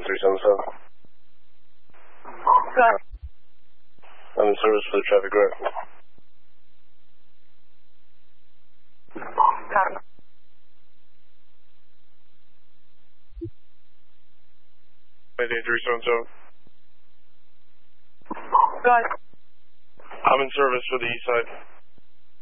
377. Go ahead. I'm in service for the traffic grant. Copy. Mayday 377. Go ahead. I'm in service for the east side.